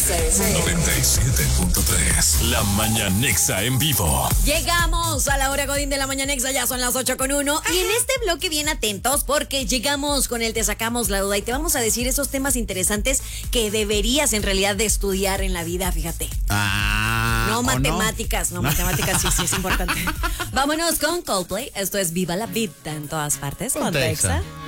97.3. La Mañanexa en vivo. Llegamos a la hora Godín de la Mañanexa, ya son las 8:01. Y en este bloque bien atentos porque llegamos con el Te Sacamos la Duda y te vamos a decir esos temas interesantes que deberías en realidad de estudiar en la vida, fíjate. No matemáticas, no matemáticas, sí es importante. Vámonos con Coldplay. Esto es Viva la Vida en todas partes. Con Texa.